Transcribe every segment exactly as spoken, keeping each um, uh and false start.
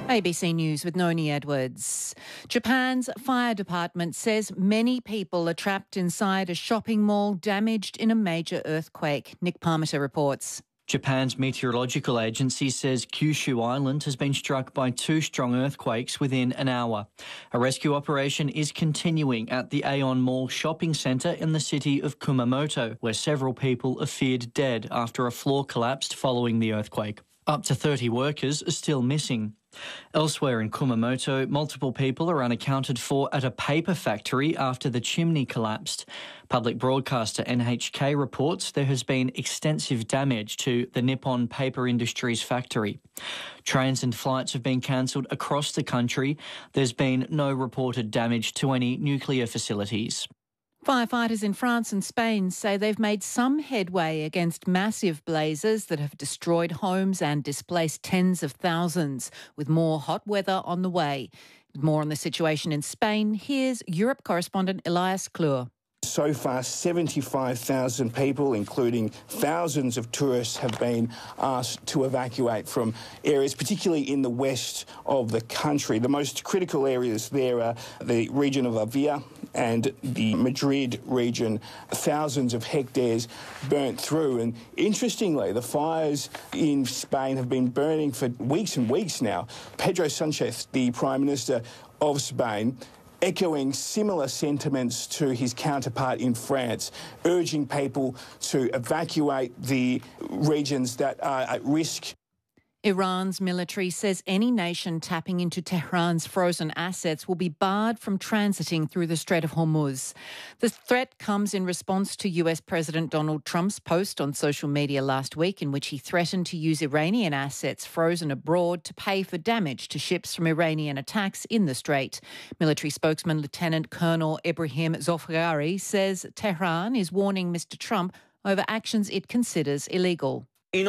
A B C News with Noni Edwards. Japan's fire department says many people are trapped inside a shopping mall damaged in a major earthquake. Nick Parmiter reports. Japan's meteorological agency says Kyushu Island has been struck by two strong earthquakes within an hour. A rescue operation is continuing at the Aeon Mall shopping centre in the city of Kumamoto, where several people are feared dead after a floor collapsed following the earthquake. Up to thirty workers are still missing. Elsewhere in Kumamoto, multiple people are unaccounted for at a paper factory after the chimney collapsed. Public broadcaster N H K reports there has been extensive damage to the Nippon Paper Industries factory. Trains and flights have been cancelled across the country. There's been no reported damage to any nuclear facilities. Firefighters in France and Spain say they've made some headway against massive blazes that have destroyed homes and displaced tens of thousands, with more hot weather on the way. More on the situation in Spain, here's Europe correspondent Elias Klur. So far, seventy-five thousand people, including thousands of tourists, have been asked to evacuate from areas, particularly in the west of the country. The most critical areas there are the region of Avia and the Madrid region. Thousands of hectares burnt through. And interestingly, the fires in Spain have been burning for weeks and weeks now. Pedro Sanchez, the Prime Minister of Spain, echoing similar sentiments to his counterpart in France, urging people to evacuate the regions that are at risk. Iran's military says any nation tapping into Tehran's frozen assets will be barred from transiting through the Strait of Hormuz. The threat comes in response to U S President Donald Trump's post on social media last week in which he threatened to use Iranian assets frozen abroad to pay for damage to ships from Iranian attacks in the Strait. Military spokesman Lieutenant Colonel Ibrahim Zofghari says Tehran is warning Mister Trump over actions it considers illegal.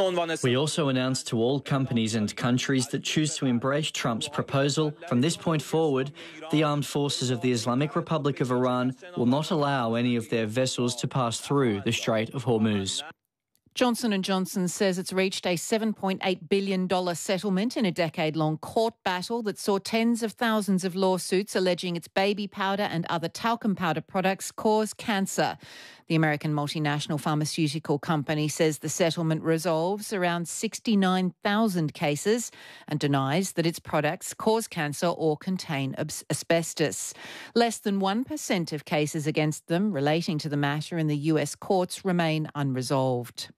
We also announced to all companies and countries that choose to embrace Trump's proposal, from this point forward, the armed forces of the Islamic Republic of Iran will not allow any of their vessels to pass through the Strait of Hormuz. Johnson and Johnson says it's reached a seven point eight billion dollars settlement in a decade-long court battle that saw tens of thousands of lawsuits alleging its baby powder and other talcum powder products cause cancer. The American multinational pharmaceutical company says the settlement resolves around sixty-nine thousand cases and denies that its products cause cancer or contain asbestos. Less than one percent of cases against them relating to the matter in the U S courts remain unresolved.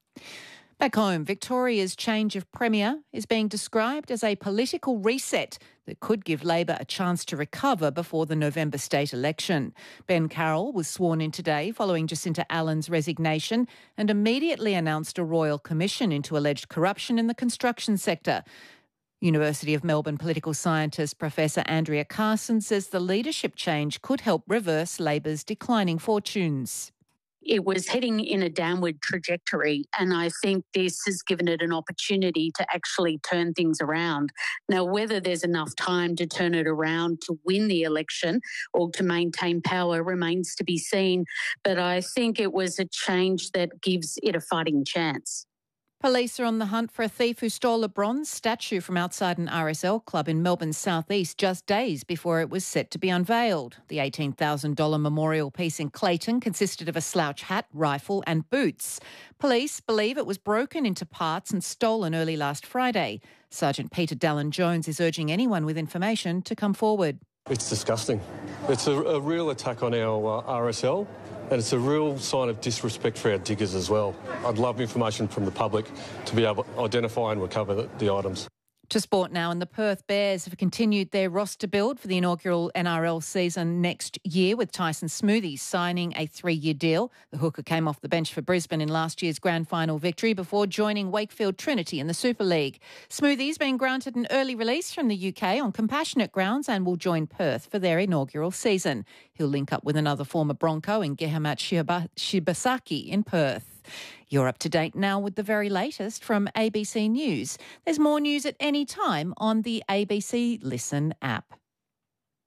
Back home, Victoria's change of Premier is being described as a political reset that could give Labor a chance to recover before the November state election. Ben Carroll was sworn in today following Jacinta Allen's resignation and immediately announced a royal commission into alleged corruption in the construction sector. University of Melbourne political scientist Professor Andrea Carson says the leadership change could help reverse Labor's declining fortunes. It was heading in a downward trajectory, and I think this has given it an opportunity to actually turn things around. Now, whether there's enough time to turn it around to win the election or to maintain power remains to be seen, but I think it was a change that gives it a fighting chance. Police are on the hunt for a thief who stole a bronze statue from outside an R S L club in Melbourne's southeast just days before it was set to be unveiled. The eighteen thousand dollars memorial piece in Clayton consisted of a slouch hat, rifle and boots. Police believe it was broken into parts and stolen early last Friday. Sergeant Peter Dallin-Jones is urging anyone with information to come forward. It's disgusting. It's a, a real attack on our uh, R S L. And it's a real sign of disrespect for our diggers as well. I'd love information from the public to be able to identify and recover the, the items. To sport now, and the Perth Bears have continued their roster build for the inaugural N R L season next year, with Tyson Smoothies signing a three-year deal. The hooker came off the bench for Brisbane in last year's grand final victory before joining Wakefield Trinity in the Super League. Smoothies been granted an early release from the U K on compassionate grounds and will join Perth for their inaugural season. He'll link up with another former Bronco in Gehamat Shibasaki in Perth. You're up to date now with the very latest from A B C News. There's more news at any time on the A B C Listen app.